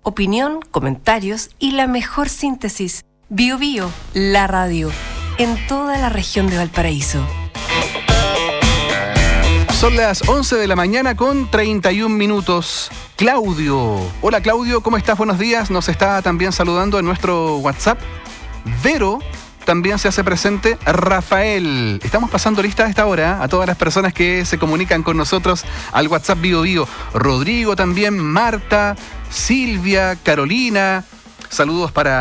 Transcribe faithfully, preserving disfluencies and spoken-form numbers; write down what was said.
Opinión, comentarios y la mejor síntesis. Bio Bio, la radio, en toda la región de Valparaíso. Son las once de la mañana con treinta y un minutos. Claudio. Hola Claudio, ¿cómo estás? Buenos días. Nos está también saludando en nuestro WhatsApp. Vero también se hace presente. Rafael. Estamos pasando lista a esta hora a todas las personas que se comunican con nosotros al WhatsApp Bio Bio. Rodrigo también, Marta, Silvia, Carolina. Saludos para